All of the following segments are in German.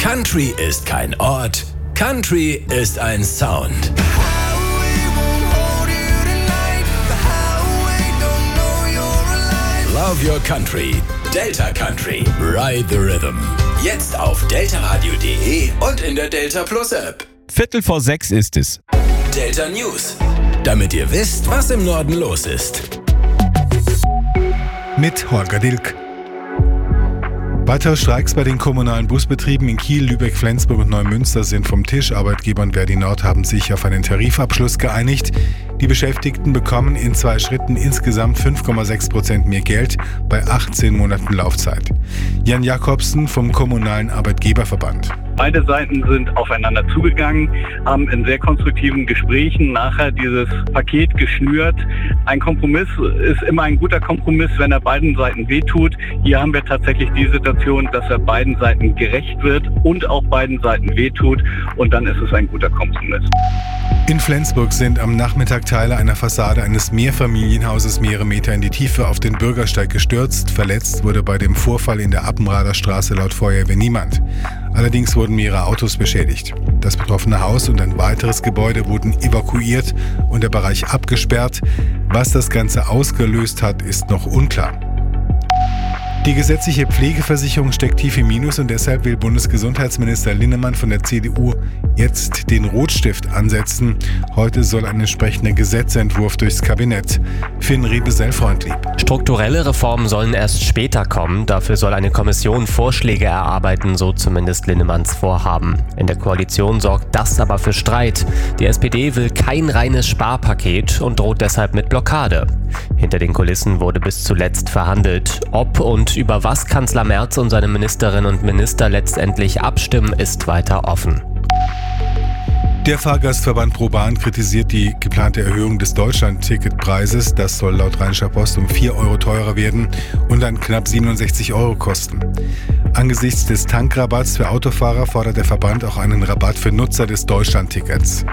Country ist kein Ort, Country ist ein Sound. Love your country. Delta Country. Ride the Rhythm. Jetzt auf deltaradio.de und in der Delta Plus App. 5:45 ist es. Delta News. Damit ihr wisst, was im Norden los ist. Mit Holger Dilk. Weitere Streiks bei den kommunalen Busbetrieben in Kiel, Lübeck, Flensburg und Neumünster sind vom Tisch. Arbeitgeber und Verdi Nord haben sich auf einen Tarifabschluss geeinigt. Die Beschäftigten bekommen in 2 Schritten insgesamt 5,6% mehr Geld bei 18 Monaten Laufzeit. Jan Jakobsen vom Kommunalen Arbeitgeberverband. Beide Seiten sind aufeinander zugegangen, haben in sehr konstruktiven Gesprächen nachher dieses Paket geschnürt. Ein Kompromiss ist immer ein guter Kompromiss, wenn er beiden Seiten wehtut. Hier haben wir tatsächlich die Situation, dass er beiden Seiten gerecht wird und auch beiden Seiten wehtut. Und dann ist es ein guter Kompromiss. In Flensburg sind am Nachmittag Teile einer Fassade eines Mehrfamilienhauses mehrere Meter in die Tiefe auf den Bürgersteig gestürzt. Verletzt wurde bei dem Vorfall in der Appenrader Straße laut Feuerwehr niemand. Allerdings wurden mehrere Autos beschädigt. Das betroffene Haus und ein weiteres Gebäude wurden evakuiert und der Bereich abgesperrt. Was das Ganze ausgelöst hat, ist noch unklar. Die gesetzliche Pflegeversicherung steckt tief im Minus und deshalb will Bundesgesundheitsminister Linnemann von der CDU jetzt den Rotstift ansetzen. Heute soll ein entsprechender Gesetzentwurf durchs Kabinett. Finn Riebesell-Freundlieb. Strukturelle Reformen sollen erst später kommen. Dafür soll eine Kommission Vorschläge erarbeiten, so zumindest Linnemanns Vorhaben. In der Koalition sorgt das aber für Streit. Die SPD will kein reines Sparpaket und droht deshalb mit Blockade. Hinter den Kulissen wurde bis zuletzt verhandelt. Ob und über was Kanzler Merz und seine Ministerinnen und Minister letztendlich abstimmen, ist weiter offen. Der Fahrgastverband ProBahn kritisiert die geplante Erhöhung des Deutschland-Ticketpreises. Das soll laut Rheinischer Post um 4 Euro teurer werden und dann knapp 67 Euro kosten. Angesichts des Tankrabatts für Autofahrer fordert der Verband auch einen Rabatt für Nutzer des Deutschland-Tickets.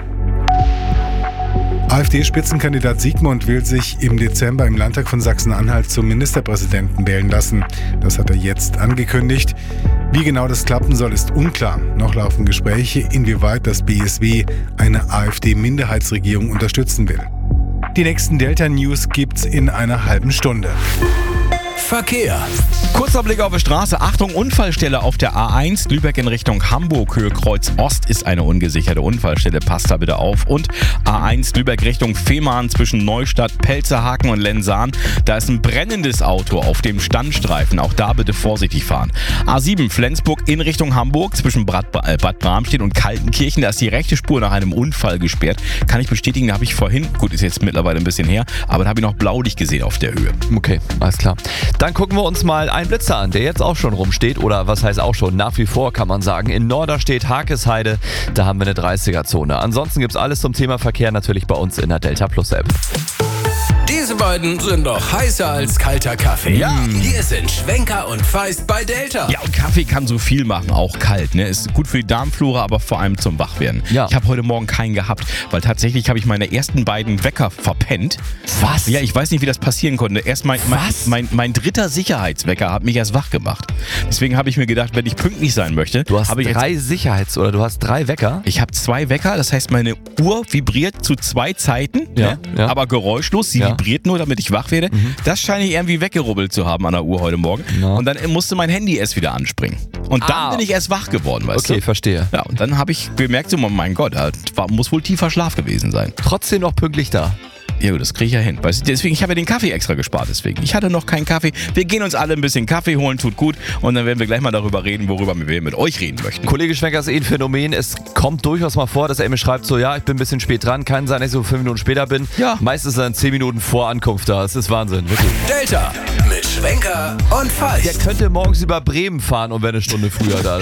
AfD-Spitzenkandidat Siegmund will sich im Dezember im Landtag von Sachsen-Anhalt zum Ministerpräsidenten wählen lassen. Das hat er jetzt angekündigt. Wie genau das klappen soll, ist unklar. Noch laufen Gespräche, inwieweit das BSW eine AfD-Minderheitsregierung unterstützen will. Die nächsten Delta-News gibt's in einer halben Stunde. Verkehr. Kurzer Blick auf die Straße. Achtung, Unfallstelle auf der A1. Lübeck in Richtung Hamburg. Höhe Kreuz Ost ist eine ungesicherte Unfallstelle. Passt da bitte auf. Und A1 Lübeck Richtung Fehmarn zwischen Neustadt, Pelzerhaken und Lensahn. Da ist ein brennendes Auto auf dem Standstreifen. Auch da bitte vorsichtig fahren. A7 Flensburg in Richtung Hamburg zwischen Bad Bramstedt und Kaltenkirchen. Da ist die rechte Spur nach einem Unfall gesperrt. Kann ich bestätigen, da habe ich vorhin, gut, ist jetzt mittlerweile ein bisschen her, aber da habe ich noch Blaulicht gesehen auf der Höhe. Okay, alles klar. Dann gucken wir uns mal einen Blitzer an, der jetzt auch schon rumsteht. Oder was heißt auch schon? Nach wie vor kann man sagen. In Norderstedt, Hakesheide, da haben wir eine 30er-Zone. Ansonsten gibt's alles zum Thema Verkehr natürlich bei uns in der Delta Plus App. Diese beiden sind doch heißer als kalter Kaffee. Ja. Hier sind Schwenker und Feist bei Delta. Ja, und Kaffee kann so viel machen, auch kalt. Ne? Ist gut für die Darmflora, aber vor allem zum Wachwerden. Ja. Ich habe heute Morgen keinen gehabt, weil tatsächlich habe ich meine ersten beiden Wecker verpennt. Was? Ja, ich weiß nicht, wie das passieren konnte. Erst mein dritter Sicherheitswecker hat mich erst wach gemacht. Deswegen habe ich mir gedacht, wenn ich pünktlich sein möchte, Du hast habe ich du hast 3 Wecker? Ich habe 2 Wecker, das heißt, meine Uhr vibriert zu 2 Zeiten, Ja, ne? ja. Aber geräuschlos. Sie vibriert nur, damit ich wach werde. Das scheine ich irgendwie weggerubbelt zu haben an der Uhr heute Morgen. Ja. Und dann musste mein Handy erst wieder anspringen. Und dann bin ich erst wach geworden, weißt du? Okay, verstehe. Ja, und dann habe ich gemerkt, so, mein Gott, muss wohl tiefer Schlaf gewesen sein. Trotzdem noch pünktlich da. Ja gut, das kriege ich ja hin. Weißt du, deswegen, ich habe ja den Kaffee extra gespart deswegen. Ich hatte noch keinen Kaffee. Wir gehen uns alle ein bisschen Kaffee holen, tut gut. Und dann werden wir gleich mal darüber reden, worüber wir mit euch reden möchten. Kollege Schwenker ist ein Phänomen. Es kommt durchaus mal vor, dass er mir schreibt so, ja, ich bin ein bisschen spät dran. Kann sein, dass ich so 5 Minuten später bin. Ja. Meistens dann 10 Minuten vor Ankunft da. Das ist Wahnsinn, wirklich. Delta mit Schwenker und Der Feist. könnte morgens über Bremen fahren und wäre eine Stunde früher da.